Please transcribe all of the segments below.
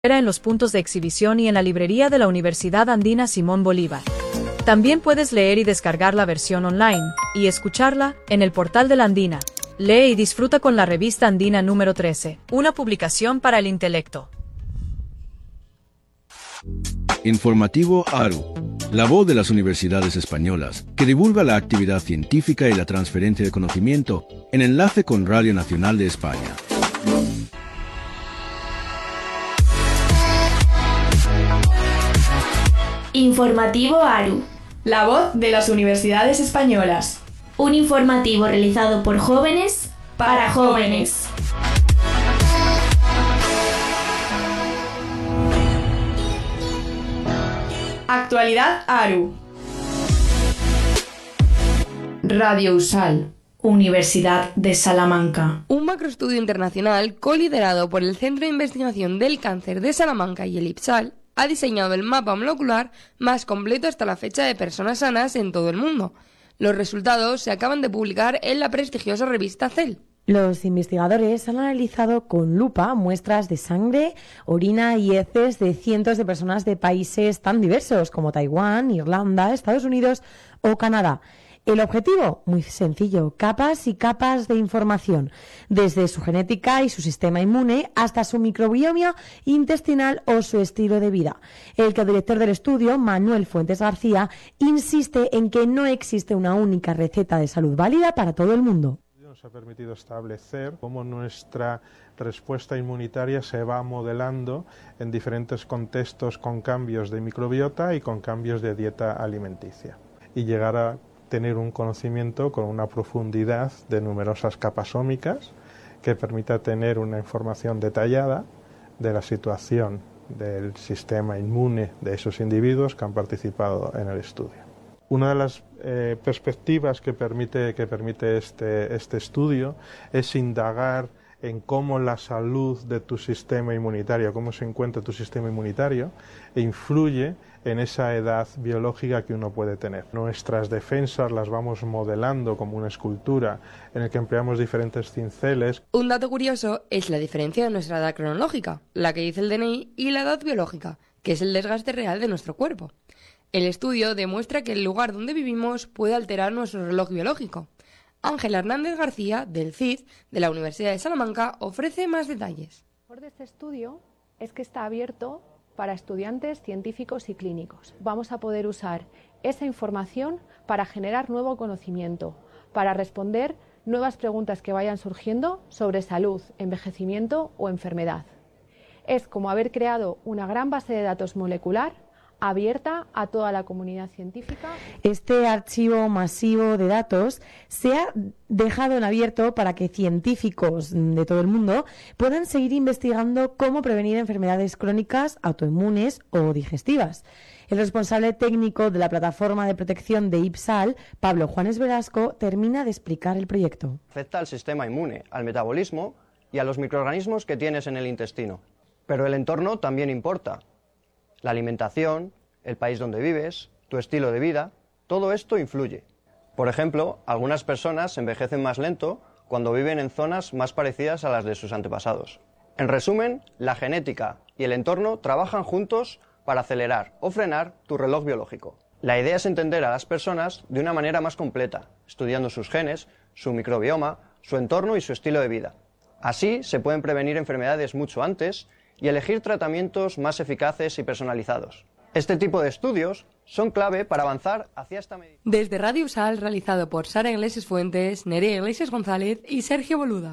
en los puntos de exhibición y en la librería de la Universidad Andina Simón Bolívar. También puedes leer y descargar la versión online, y escucharla, en el portal de la Andina. Lee y disfruta con la revista Andina número 13, una publicación para el intelecto. Informativo ARU, la voz de las universidades españolas, que divulga la actividad científica y la transferencia de conocimiento en enlace con Radio Nacional de España. Informativo ARU, la voz de las universidades españolas. Un informativo realizado por jóvenes para jóvenes. Actualidad ARU. Radio USAL, Universidad de Salamanca. Un macroestudio internacional coliderado por el Centro de Investigación del Cáncer de Salamanca y el IPSAL ha diseñado el mapa molecular más completo hasta la fecha de personas sanas en todo el mundo. Los resultados se acaban de publicar en la prestigiosa revista Cell. Los investigadores han analizado con lupa muestras de sangre, orina y heces de cientos de personas de países tan diversos como Taiwán, Irlanda, Estados Unidos o Canadá. El objetivo, muy sencillo, capas y capas de información, desde su genética y su sistema inmune hasta su microbioma intestinal o su estilo de vida. El codirector del estudio, Manuel Fuentes García, insiste en que no existe una única receta de salud válida para todo el mundo. Nos ha permitido establecer cómo nuestra respuesta inmunitaria se va modelando en diferentes contextos con cambios de microbiota y con cambios de dieta alimenticia, y llegar a tener un conocimiento con una profundidad de numerosas capas ómicas que permita tener una información detallada de la situación del sistema inmune de esos individuos que han participado en el estudio. Una de las perspectivas que permite este estudio es indagar en cómo la salud de tu sistema inmunitario, cómo se encuentra tu sistema inmunitario, e influye en esa edad biológica que uno puede tener. Nuestras defensas las vamos modelando como una escultura en el que empleamos diferentes cinceles. Un dato curioso es la diferencia de nuestra edad cronológica, la que dice el DNI, y la edad biológica, que es el desgaste real de nuestro cuerpo. El estudio demuestra que el lugar donde vivimos puede alterar nuestro reloj biológico. Ángela Hernández García, del CID, de la Universidad de Salamanca, ofrece más detalles. Lo mejor de este estudio es que está abierto para estudiantes, científicos y clínicos. Vamos a poder usar esa información para generar nuevo conocimiento, para responder nuevas preguntas que vayan surgiendo sobre salud, envejecimiento o enfermedad. Es como haber creado una gran base de datos molecular abierta a toda la comunidad científica. Este archivo masivo de datos se ha dejado en abierto para que científicos de todo el mundo puedan seguir investigando cómo prevenir enfermedades crónicas, autoinmunes o digestivas. El responsable técnico de la plataforma de protección de IPSAL, Pablo Juanes Velasco, termina de explicar el proyecto. Afecta al sistema inmune, al metabolismo y a los microorganismos que tienes en el intestino. Pero el entorno también importa. La alimentación, el país donde vives, tu estilo de vida, todo esto influye. Por ejemplo, algunas personas envejecen más lento cuando viven en zonas más parecidas a las de sus antepasados. En resumen, la genética y el entorno trabajan juntos para acelerar o frenar tu reloj biológico. La idea es entender a las personas de una manera más completa, estudiando sus genes, su microbioma, su entorno y su estilo de vida. Así se pueden prevenir enfermedades mucho antes y elegir tratamientos más eficaces y personalizados. Este tipo de estudios son clave para avanzar hacia esta medida. Desde Radio USAL, realizado por Sara Iglesias Fuentes, Nerea Iglesias González y Sergio Boluda.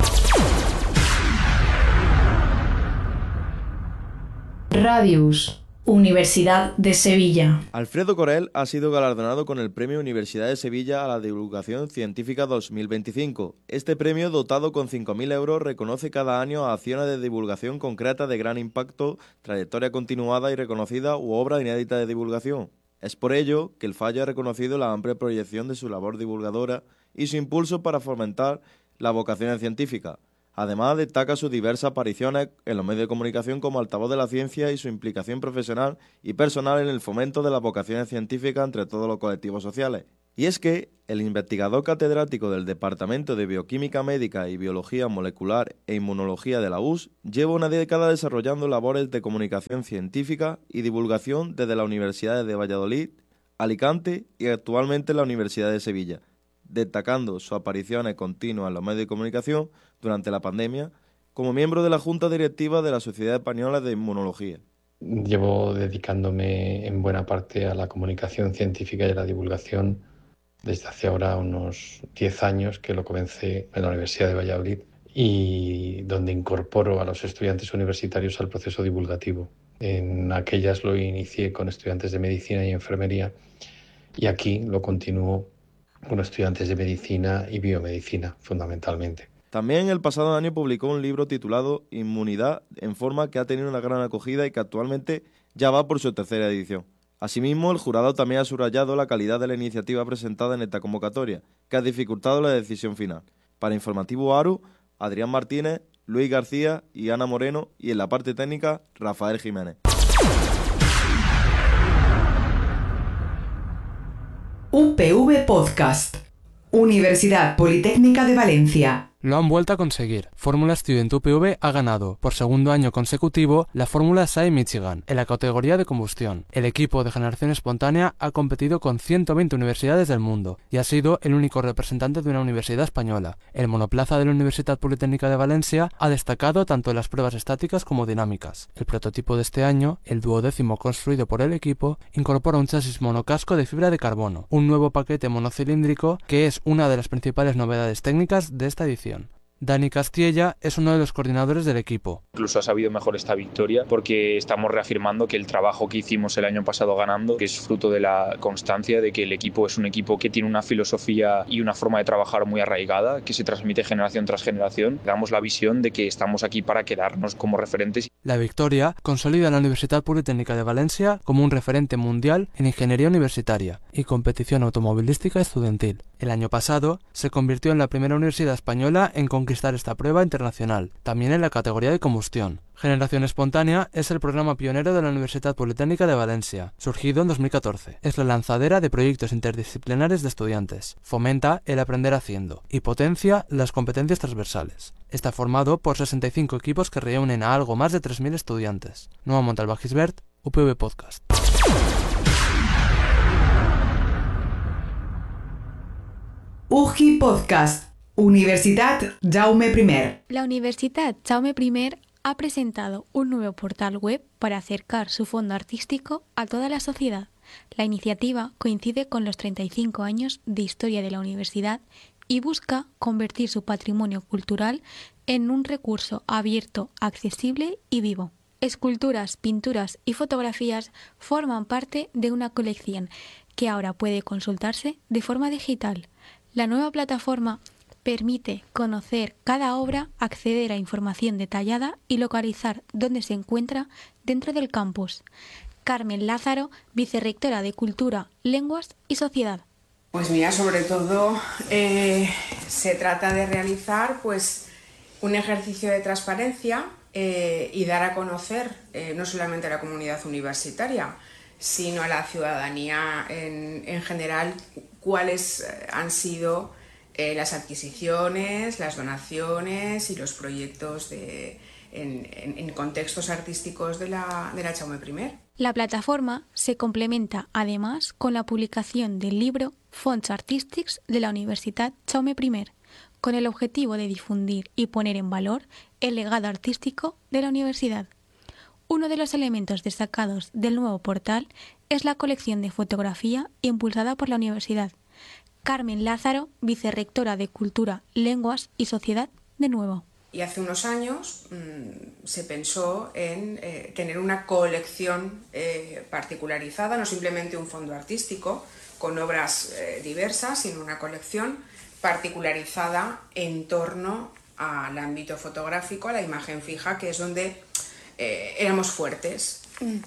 Radius, Universidad de Sevilla. Alfredo Corel ha sido galardonado con el Premio Universidad de Sevilla a la Divulgación Científica 2025. Este premio, dotado con 5.000 euros, reconoce cada año a acciones de divulgación concreta de gran impacto, trayectoria continuada y reconocida u obra inédita de divulgación. Es por ello que el fallo ha reconocido la amplia proyección de su labor divulgadora y su impulso para fomentar las vocaciones científicas. Además, destaca sus diversas apariciones en los medios de comunicación como altavoz de la ciencia y su implicación profesional y personal en el fomento de las vocaciones científicas entre todos los colectivos sociales. Y es que el investigador catedrático del Departamento de Bioquímica Médica y Biología Molecular e Inmunología de la USS lleva una década desarrollando labores de comunicación científica y divulgación desde la Universidad de Valladolid, Alicante y actualmente la Universidad de Sevilla, destacando sus apariciones continuas en los medios de comunicación durante la pandemia como miembro de la Junta Directiva de la Sociedad Española de Inmunología. Llevo dedicándome en buena parte a la comunicación científica y a la divulgación desde hace ahora unos 10 años, que lo comencé en la Universidad de Valladolid y donde incorporo a los estudiantes universitarios al proceso divulgativo. En aquellas lo inicié con estudiantes de medicina y enfermería y aquí lo continúo con estudiantes de medicina y biomedicina, fundamentalmente. También el pasado año publicó un libro titulado Inmunidad en forma, que ha tenido una gran acogida y que actualmente ya va por su tercera edición. Asimismo, el jurado también ha subrayado la calidad de la iniciativa presentada en esta convocatoria, que ha dificultado la decisión final. Para Informativo ARU, Adrián Martínez, Luis García y Ana Moreno, y en la parte técnica, Rafael Jiménez. UPV Podcast. Universidad Politécnica de Valencia. Lo han vuelto a conseguir. Fórmula Student UPV ha ganado, por segundo año consecutivo, la Fórmula SAE Michigan, en la categoría de combustión. El equipo de generación espontánea ha competido con 120 universidades del mundo y ha sido el único representante de una universidad española. El monoplaza de la Universidad Politécnica de Valencia ha destacado tanto en las pruebas estáticas como dinámicas. El prototipo de este año, el 12º construido por el equipo, incorpora un chasis monocasco de fibra de carbono, un nuevo paquete monocilíndrico que es una de las principales novedades técnicas de esta edición. Dani Castilla es uno de los coordinadores del equipo. Incluso ha sabido mejor esta victoria porque estamos reafirmando que el trabajo que hicimos el año pasado ganando, que es fruto de la constancia, de que el equipo es un equipo que tiene una filosofía y una forma de trabajar muy arraigada, que se transmite generación tras generación. Damos la visión de que estamos aquí para quedarnos como referentes. La victoria consolida a la Universidad Politécnica de Valencia como un referente mundial en ingeniería universitaria y competición automovilística estudiantil. El año pasado se convirtió en la primera universidad española en conquistar esta prueba internacional, también en la categoría de combustión. Generación Espontánea es el programa pionero de la Universidad Politécnica de Valencia, surgido en 2014. Es la lanzadera de proyectos interdisciplinares de estudiantes, fomenta el aprender haciendo y potencia las competencias transversales. Está formado por 65 equipos que reúnen a algo más de 3.000 estudiantes. Noa Montalbà Gisbert, UPV Podcast. UGI Podcast. Universidad Jaume I. La Universidad Jaume I ha presentado un nuevo portal web para acercar su fondo artístico a toda la sociedad. La iniciativa coincide con los 35 años de historia de la universidad y busca convertir su patrimonio cultural en un recurso abierto, accesible y vivo. Esculturas, pinturas y fotografías forman parte de una colección que ahora puede consultarse de forma digital. La nueva plataforma permite conocer cada obra, acceder a información detallada y localizar dónde se encuentra dentro del campus. Carmen Lázaro, vicerrectora de Cultura, Lenguas y Sociedad. Pues mira, sobre todo se trata de realizar un ejercicio de transparencia y dar a conocer no solamente a la comunidad universitaria, sino a la ciudadanía en general cuáles han sido las adquisiciones, las donaciones y los proyectos en contextos artísticos de la Jaume I. La plataforma se complementa además con la publicación del libro Fons Artístics de la Universitat Jaume I, con el objetivo de difundir y poner en valor el legado artístico de la universidad. Uno de los elementos destacados del nuevo portal es la colección de fotografía impulsada por la universidad. Carmen Lázaro, vicerrectora de Cultura, Lenguas y Sociedad, de nuevo. Y hace unos años se pensó en tener una colección particularizada, no simplemente un fondo artístico con obras diversas, sino una colección particularizada en torno al ámbito fotográfico, a la imagen fija, que es donde éramos fuertes.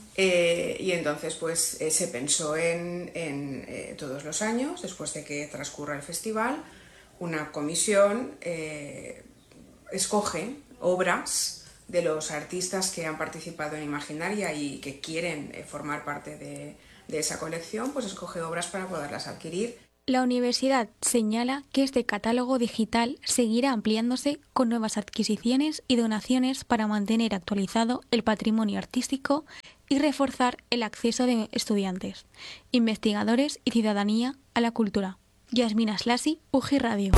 Y entonces se pensó en todos los años, después de que transcurra el festival, una comisión escoge obras de los artistas que han participado en Imaginaria y que quieren formar parte de esa colección, pues escoge obras para poderlas adquirir. La universidad señala que este catálogo digital seguirá ampliándose con nuevas adquisiciones y donaciones para mantener actualizado el patrimonio artístico y reforzar el acceso de estudiantes, investigadores y ciudadanía a la cultura. Yasmina Slasi, UGI Radio.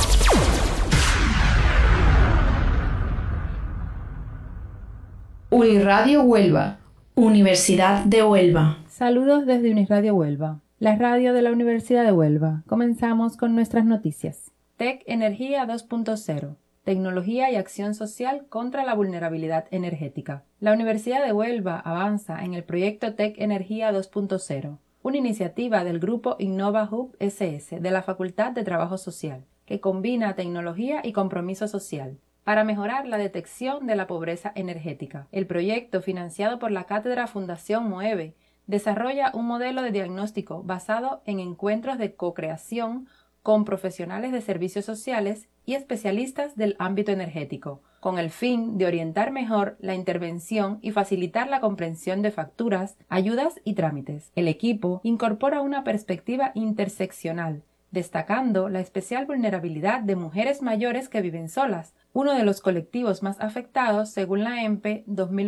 Uniradio Huelva. Universidad de Huelva. Saludos desde Uniradio Huelva, la radio de la Universidad de Huelva. Comenzamos con nuestras noticias. TEC Energía 2.0. Tecnología y acción social contra la vulnerabilidad energética. La Universidad de Huelva avanza en el proyecto TEC Energía 2.0, una iniciativa del grupo Innova Hub SS de la Facultad de Trabajo Social, que combina tecnología y compromiso social para mejorar la detección de la pobreza energética. El proyecto, financiado por la Cátedra Fundación Moeve, desarrolla un modelo de diagnóstico basado en encuentros de co-creación con profesionales de servicios sociales y especialistas del ámbito energético, con el fin de orientar mejor la intervención y facilitar la comprensión de facturas, ayudas y trámites. El equipo incorpora una perspectiva interseccional, destacando la especial vulnerabilidad de mujeres mayores que viven solas, uno de los colectivos más afectados según la EMPE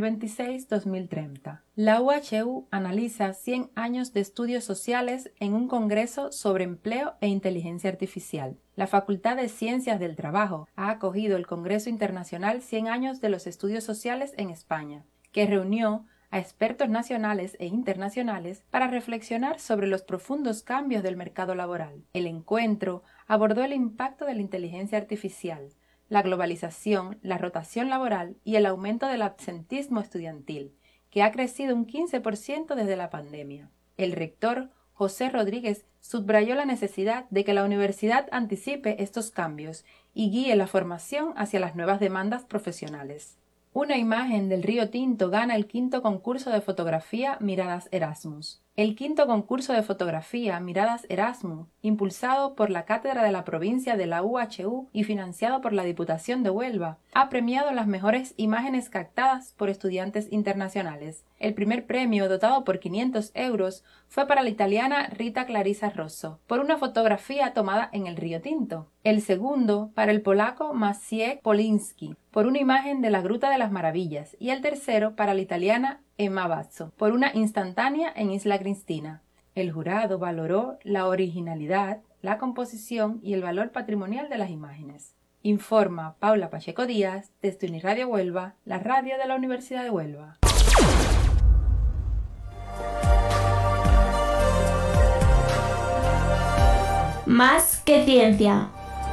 2026-2030. La UHU analiza 100 años de estudios sociales en un congreso sobre empleo e inteligencia artificial. La Facultad de Ciencias del Trabajo ha acogido el Congreso Internacional 100 años de los estudios sociales en España, que reunió a expertos nacionales e internacionales para reflexionar sobre los profundos cambios del mercado laboral. El encuentro abordó el impacto de la inteligencia artificial, la globalización, la rotación laboral y el aumento del absentismo estudiantil, que ha crecido un 15% desde la pandemia. El rector José Rodríguez subrayó la necesidad de que la universidad anticipe estos cambios y guíe la formación hacia las nuevas demandas profesionales. Una imagen del Río Tinto gana el 5º concurso de fotografía Miradas Erasmus. El 5º concurso de fotografía Miradas Erasmus, impulsado por la Cátedra de la Provincia de la UHU y financiado por la Diputación de Huelva, ha premiado las mejores imágenes captadas por estudiantes internacionales. El primer premio, dotado por 500 euros, fue para la italiana Rita Clarisa Rosso, por una fotografía tomada en el Río Tinto. El segundo, para el polaco Maciej Poliński, por una imagen de la Gruta de las Maravillas, y el tercero para la italiana Emma Bazzo, por una instantánea en Isla Cristina. El jurado valoró la originalidad, la composición y el valor patrimonial de las imágenes. Informa Paula Pacheco Díaz, desde Uniradio Huelva, la radio de la Universidad de Huelva. Más que ciencia.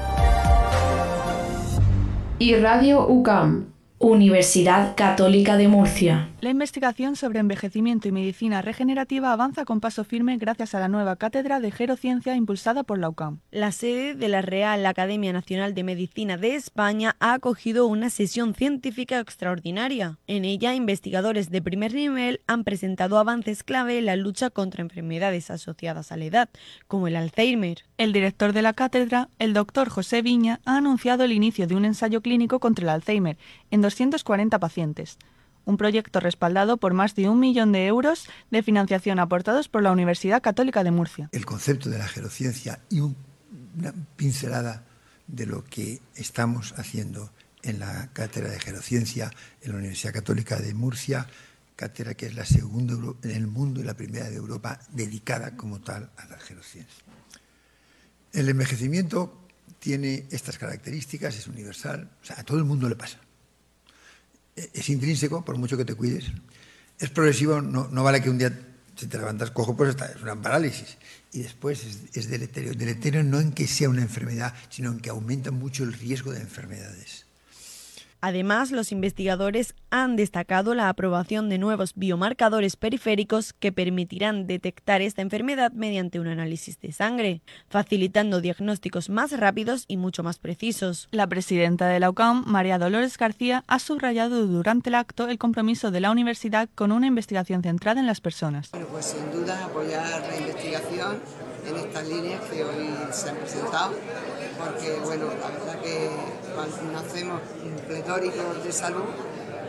Y Radio UCAM, Universidad Católica de Murcia. La investigación sobre envejecimiento y medicina regenerativa avanza con paso firme gracias a la nueva cátedra de Gerociencia impulsada por la UCAM. La sede de la Real Academia Nacional de Medicina de España ha acogido una sesión científica extraordinaria. En ella, investigadores de primer nivel han presentado avances clave en la lucha contra enfermedades asociadas a la edad, como el Alzheimer. El director de la cátedra, el doctor José Viña, ha anunciado el inicio de un ensayo clínico contra el Alzheimer en 240 pacientes. Un proyecto respaldado por más de 1 millón de euros de financiación aportados por la Universidad Católica de Murcia. El concepto de la gerociencia y una pincelada de lo que estamos haciendo en la cátedra de gerociencia en la Universidad Católica de Murcia, cátedra que es la segunda en el mundo y la primera de Europa dedicada como tal a la gerociencia. El envejecimiento tiene estas características, es universal, o sea, a todo el mundo le pasa. Es intrínseco, por mucho que te cuides. Es progresivo, no vale que un día si te levantas cojo, pues es una parálisis. Y después es deleterio. Deleterio no en que sea una enfermedad, sino en que aumenta mucho el riesgo de enfermedades. Además, los investigadores han destacado la aprobación de nuevos biomarcadores periféricos que permitirán detectar esta enfermedad mediante un análisis de sangre, facilitando diagnósticos más rápidos y mucho más precisos. La presidenta de la UCAM, María Dolores García, ha subrayado durante el acto el compromiso de la universidad con una investigación centrada en las personas. Bueno, pues sin duda apoyar la investigación en estas líneas que hoy se han presentado, porque bueno, la verdad que cuando hacemos pletóricos de salud,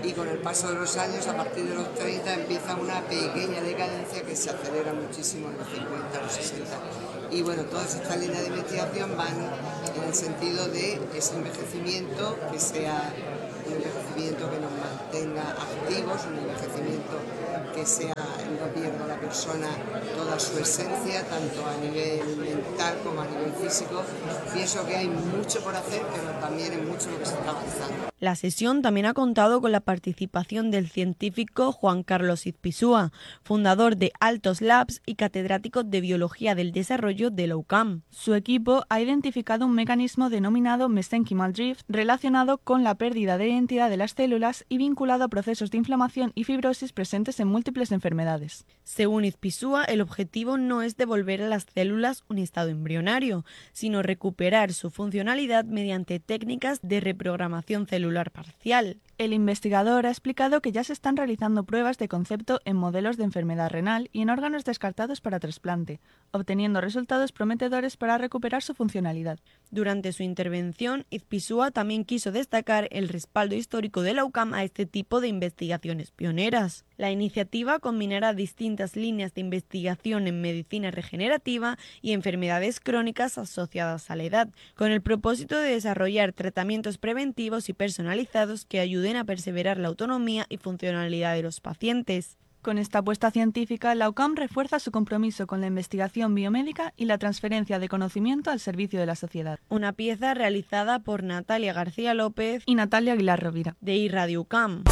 y con el paso de los años, a partir de los 30, empieza una pequeña decadencia que se acelera muchísimo en los 50, los 60. Y bueno, todas estas líneas de investigación van en el sentido de ese envejecimiento, que sea un envejecimiento que nos mantenga activos, un envejecimiento que sea, no pierda la persona toda su esencia, tanto a nivel mental como a nivel físico. Pienso que hay mucho por hacer, pero también hay mucho lo que se está avanzando. La sesión también ha contado con la participación del científico Juan Carlos Izpisúa, fundador de Altos Labs y catedrático de Biología del Desarrollo de la UCAM. Su equipo ha identificado un mecanismo denominado mesenchymal drift relacionado con la pérdida de identidad de las células y vinculado a procesos de inflamación y fibrosis presentes en múltiples enfermedades. Según Izpisúa, el objetivo no es devolver a las células un estado embrionario, sino recuperar su funcionalidad mediante técnicas de reprogramación celular parcial. El investigador ha explicado que ya se están realizando pruebas de concepto en modelos de enfermedad renal y en órganos descartados para trasplante, obteniendo resultados prometedores para recuperar su funcionalidad. Durante su intervención, Izpisúa también quiso destacar el respaldo histórico de la UCAM a este tipo de investigaciones pioneras. La iniciativa combinará distintas líneas de investigación en medicina regenerativa y enfermedades crónicas asociadas a la edad, con el propósito de desarrollar tratamientos preventivos y personalizados que ayuden a perseverar la autonomía y funcionalidad de los pacientes. Con esta apuesta científica, la UCAM refuerza su compromiso con la investigación biomédica y la transferencia de conocimiento al servicio de la sociedad. Una pieza realizada por Natalia García López y Natalia Aguilar Rovira, de iRadio UCAM.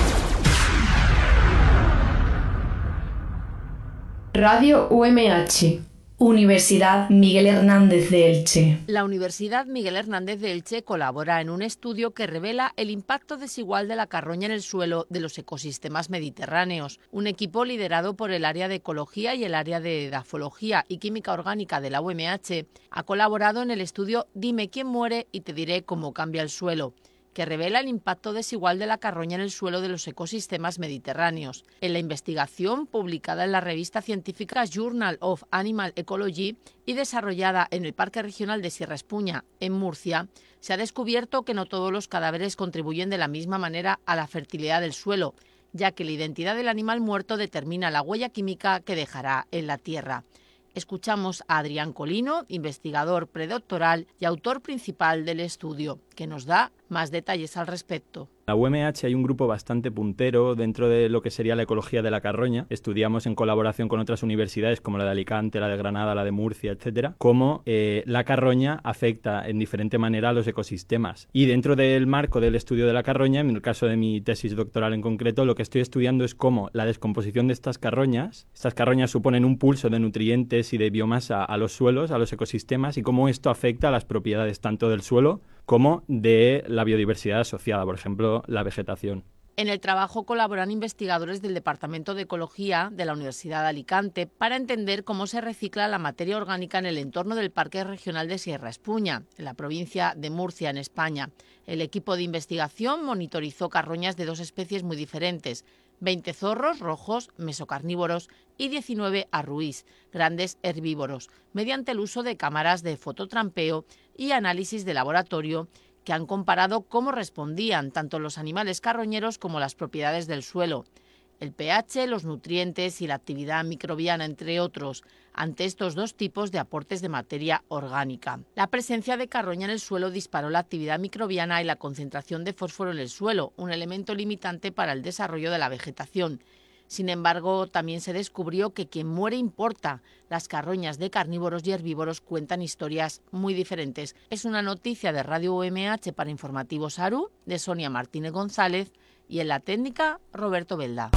Radio UMH, Universidad Miguel Hernández de Elche. La Universidad Miguel Hernández de Elche colabora en un estudio que revela el impacto desigual de la carroña en el suelo de los ecosistemas mediterráneos. Un equipo liderado por el área de Ecología y el área de Edafología y Química Orgánica de la UMH ha colaborado en el estudio Dime quién muere y te diré cómo cambia el suelo, que revela el impacto desigual de la carroña en el suelo de los ecosistemas mediterráneos. En la investigación, publicada en la revista científica Journal of Animal Ecology y desarrollada en el Parque Regional de Sierra Espuña, en Murcia, se ha descubierto que no todos los cadáveres contribuyen de la misma manera a la fertilidad del suelo, ya que la identidad del animal muerto determina la huella química que dejará en la tierra. Escuchamos a Adrián Colino, investigador predoctoral y autor principal del estudio, que nos da más detalles al respecto. En la UMH hay un grupo bastante puntero dentro de lo que sería la ecología de la carroña. Estudiamos en colaboración con otras universidades como la de Alicante, la de Granada, la de Murcia, etcétera, cómo la carroña afecta en diferente manera a los ecosistemas. Y dentro del marco del estudio de la carroña, en el caso de mi tesis doctoral en concreto, lo que estoy estudiando es cómo la descomposición de estas carroñas suponen un pulso de nutrientes y de biomasa a los suelos, a los ecosistemas, y cómo esto afecta a las propiedades tanto del suelo como de la biodiversidad asociada, por ejemplo, la vegetación. En el trabajo colaboran investigadores del Departamento de Ecología de la Universidad de Alicante para entender cómo se recicla la materia orgánica en el entorno del Parque Regional de Sierra Espuña, en la provincia de Murcia, en España. El equipo de investigación monitorizó carroñas de dos especies muy diferentes: 20 zorros rojos mesocarnívoros y 19 arruís, grandes herbívoros, mediante el uso de cámaras de fototrampeo y análisis de laboratorio que han comparado cómo respondían tanto los animales carroñeros como las propiedades del suelo, el pH, los nutrientes y la actividad microbiana, entre otros, ante estos dos tipos de aportes de materia orgánica. La presencia de carroña en el suelo disparó la actividad microbiana y la concentración de fósforo en el suelo, un elemento limitante para el desarrollo de la vegetación. Sin embargo, también se descubrió que quien muere importa. Las carroñas de carnívoros y herbívoros cuentan historias muy diferentes. Es una noticia de Radio UMH para Informativos ARU, de Sonia Martínez González, y en la técnica, Roberto Belda.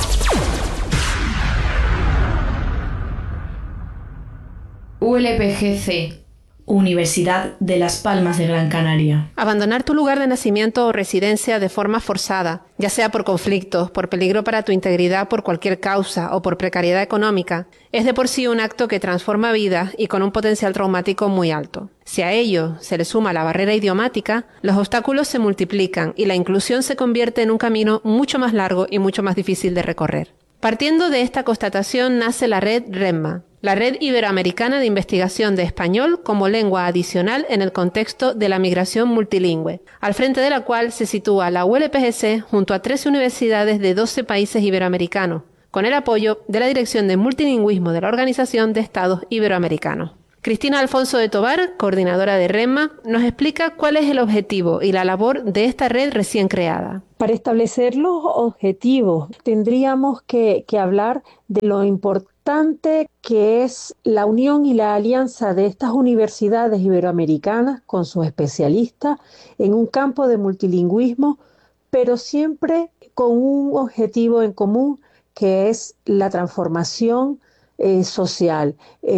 ULPGC, Universidad de Las Palmas de Gran Canaria. Abandonar tu lugar de nacimiento o residencia de forma forzada, ya sea por conflictos, por peligro para tu integridad por cualquier causa o por precariedad económica, es de por sí un acto que transforma vidas y con un potencial traumático muy alto. Si a ello se le suma la barrera idiomática, los obstáculos se multiplican y la inclusión se convierte en un camino mucho más largo y mucho más difícil de recorrer. Partiendo de esta constatación nace la red REMMA, la Red Iberoamericana de Investigación de Español como lengua adicional en el contexto de la migración multilingüe, al frente de la cual se sitúa la ULPGC junto a 13 universidades de 12 países iberoamericanos, con el apoyo de la Dirección de Multilingüismo de la Organización de Estados Iberoamericanos. Cristina Alfonso de Tovar, coordinadora de REMMA, nos explica cuál es el objetivo y la labor de esta red recién creada. Para establecer los objetivos tendríamos que hablar de lo importante que es la unión y la alianza de estas universidades iberoamericanas con sus especialistas en un campo de multilingüismo, pero siempre con un objetivo en común, que es la transformación social,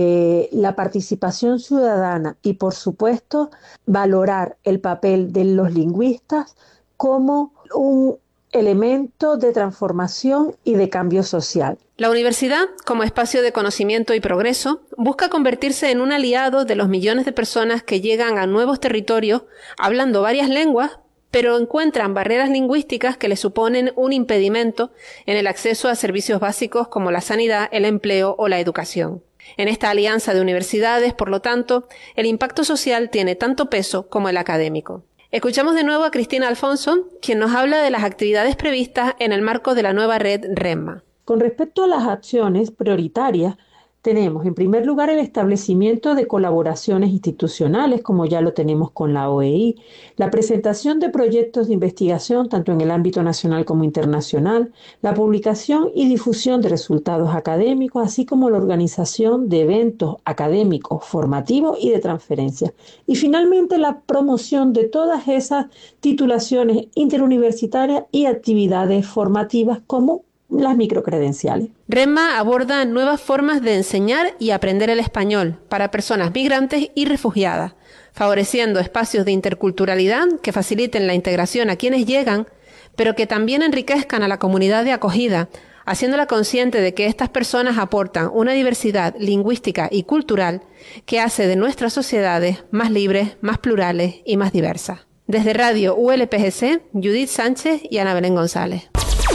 la participación ciudadana y, por supuesto, valorar el papel de los lingüistas como un elemento de transformación y de cambio social. La universidad, como espacio de conocimiento y progreso, busca convertirse en un aliado de los millones de personas que llegan a nuevos territorios hablando varias lenguas, pero encuentran barreras lingüísticas que les suponen un impedimento en el acceso a servicios básicos como la sanidad, el empleo o la educación. En esta alianza de universidades, por lo tanto, el impacto social tiene tanto peso como el académico. Escuchamos de nuevo a Cristina Alfonso, quien nos habla de las actividades previstas en el marco de la nueva red REMMA. Con respecto a las acciones prioritarias, tenemos en primer lugar el establecimiento de colaboraciones institucionales, como ya lo tenemos con la OEI, la presentación de proyectos de investigación tanto en el ámbito nacional como internacional, la publicación y difusión de resultados académicos, así como la organización de eventos académicos, formativos y de transferencia. Y finalmente la promoción de todas esas titulaciones interuniversitarias y actividades formativas como las microcredenciales. REMMA aborda nuevas formas de enseñar y aprender el español para personas migrantes y refugiadas, favoreciendo espacios de interculturalidad que faciliten la integración a quienes llegan, pero que también enriquezcan a la comunidad de acogida, haciéndola consciente de que estas personas aportan una diversidad lingüística y cultural que hace de nuestras sociedades más libres, más plurales y más diversas. Desde Radio ULPGC, Judith Sánchez y Ana Belén González.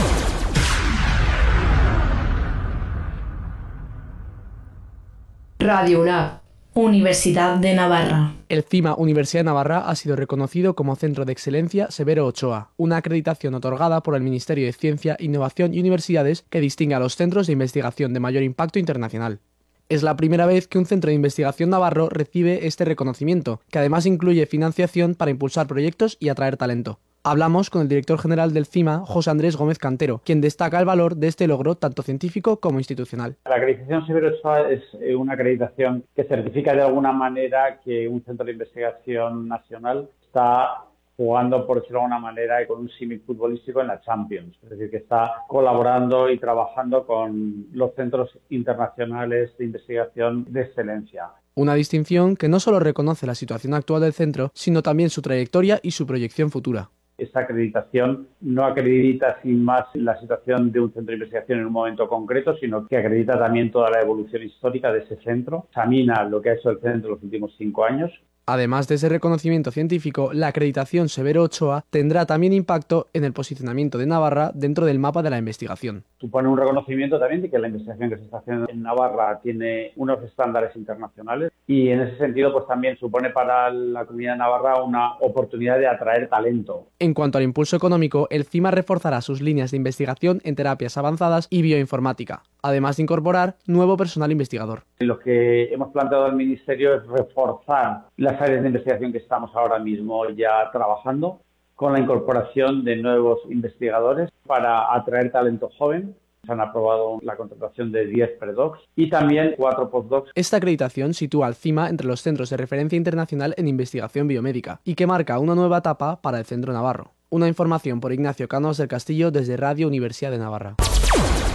Radio UNAV, Universidad de Navarra. El CIMA Universidad de Navarra ha sido reconocido como Centro de Excelencia Severo Ochoa, una acreditación otorgada por el Ministerio de Ciencia, Innovación y Universidades que distingue a los centros de investigación de mayor impacto internacional. Es la primera vez que un centro de investigación navarro recibe este reconocimiento, que además incluye financiación para impulsar proyectos y atraer talento. Hablamos con el director general del CIMA, José Andrés Gómez Cantero, quien destaca el valor de este logro tanto científico como institucional. La acreditación Severo Ochoa es una acreditación que certifica de alguna manera que un centro de investigación nacional está jugando, por decirlo de alguna manera, y con un símil futbolístico en la Champions. Es decir, que está colaborando y trabajando con los centros internacionales de investigación de excelencia. Una distinción que no solo reconoce la situación actual del centro, sino también su trayectoria y su proyección futura. Esta acreditación no acredita sin más la situación de un centro de investigación en un momento concreto, sino que acredita también toda la evolución histórica de ese centro, examina lo que ha hecho el centro en los últimos 5 años. Además de ese reconocimiento científico, la acreditación Severo Ochoa tendrá también impacto en el posicionamiento de Navarra dentro del mapa de la investigación. Supone un reconocimiento también de que la investigación que se está haciendo en Navarra tiene unos estándares internacionales y en ese sentido pues también supone para la comunidad de Navarra una oportunidad de atraer talento. En cuanto al impulso económico, el CIMA reforzará sus líneas de investigación en terapias avanzadas y bioinformática, además de incorporar nuevo personal investigador. Lo que hemos planteado al Ministerio es reforzar las áreas de investigación que estamos ahora mismo ya trabajando con la incorporación de nuevos investigadores para atraer talento joven. Se han aprobado la contratación de 10 predocs y también 4 postdocs. Esta acreditación sitúa al CIMA entre los centros de referencia internacional en investigación biomédica y que marca una nueva etapa para el centro navarro. Una información por Ignacio Cánovas del Castillo desde Radio Universidad de Navarra.